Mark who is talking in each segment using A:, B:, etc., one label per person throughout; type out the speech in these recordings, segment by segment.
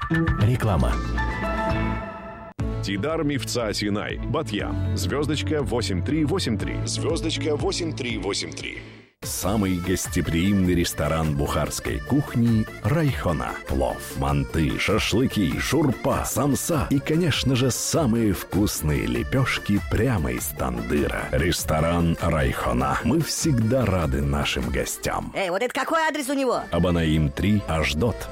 A: Реклама.
B: Тидар Мифца Синай, Батьям, звездочка 8383, звездочка 8383.
A: Самый гостеприимный ресторан бухарской кухни «Райхона». Плов, манты, шашлыки, шурпа, самса и, конечно же, самые вкусные лепешки прямо из тандыра. Ресторан «Райхона». Мы всегда рады нашим гостям.
C: Вот это какой адрес у него?
A: Абанаим 3, Аждот,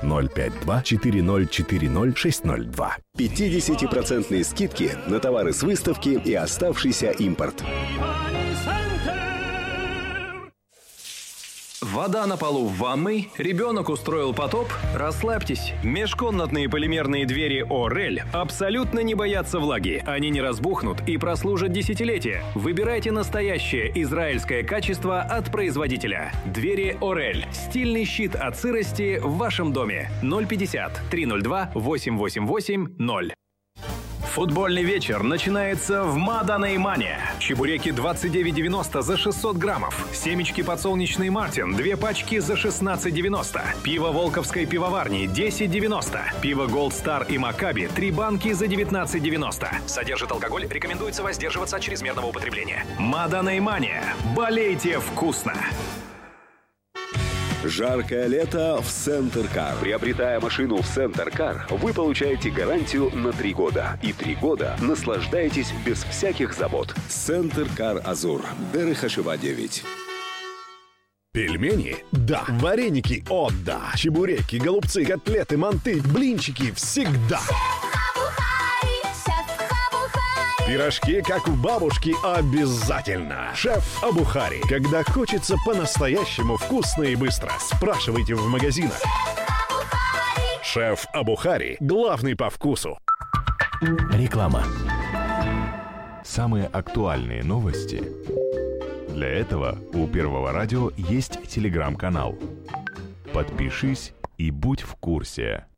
A: 052-4040-602.
D: 50% скидки на товары с выставки и оставшийся импорт.
E: Вода на полу в ванной, ребенок устроил потоп? Расслабьтесь. Межкомнатные полимерные двери «Орель» абсолютно не боятся влаги. Они не разбухнут и прослужат десятилетия. Выбирайте настоящее израильское качество от производителя. Двери «Орель». Стильный щит от сырости в вашем доме. 050-302-888-0. Футбольный вечер начинается в Маданеймане. Чебуреки 29,90 за 600 граммов. Семечки подсолнечный Мартин, 2 пачки за 16,90. Пиво Волковской пивоварни 10,90. Пиво Gold Star и Макаби 3 банки за 19,90. Содержит алкоголь, рекомендуется воздерживаться от чрезмерного употребления. Маданеймане. Болейте вкусно!
D: Жаркое лето в Центр Кар. Приобретая машину в Центр Кар, вы получаете гарантию на 3 года. И 3 года наслаждаетесь без всяких забот. Центр Кар Азур. Дерехашева 9.
B: Пельмени? Да. Вареники? О, да. Чебуреки, голубцы, котлеты, манты, блинчики всегда. Пирожки, как у бабушки, обязательно. Шеф Абухари. Когда хочется по-настоящему вкусно и быстро. Спрашивайте в магазинах. Шеф Абухари. Главный по вкусу.
A: Реклама.
F: Самые актуальные новости. Для этого у Первого радио есть телеграм-канал. Подпишись и будь в курсе.